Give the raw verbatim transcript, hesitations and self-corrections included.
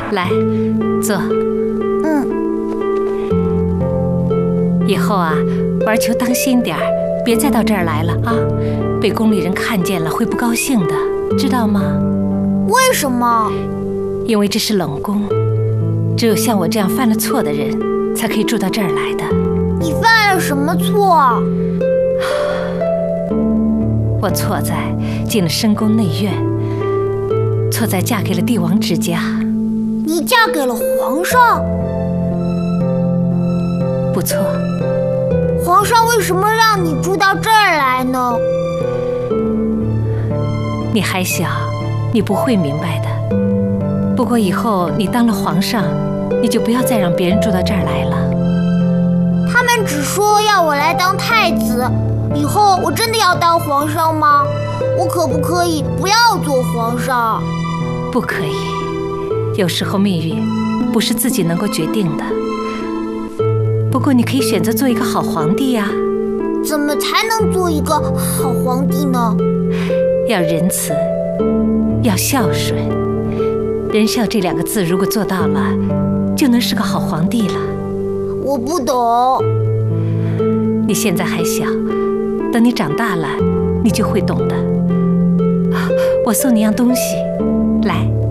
来，坐。 嗯。 以后啊，玩球当心点儿，别再到这儿来了啊！被宫里人看见了会不高兴的，知道吗？ 为什么？ 因为这是冷宫，只有像我这样犯了错的人，才可以住到这儿来的。 你犯了什么错？ 我错在进了深宫内院，错在嫁给了帝王之家。 你嫁给了皇上？ 不错。 皇上为什么让你住到这儿来呢？ 你还小，你不会明白的。不过以后你当了皇上，你就不要再让别人住到这儿来了。 他们只说要我来当太子，以后我真的要当皇上吗？我可不可以不要做皇上？ 不可以，有时候命运不是自己能够决定的。不过你可以选择做一个好皇帝呀。 怎么才能做一个好皇帝呢？ 要仁慈，要孝顺。仁孝这两个字如果做到了，就能是个好皇帝了。 我不懂。 你现在还小，等你长大了，你就会懂的。啊，我送你样东西，来。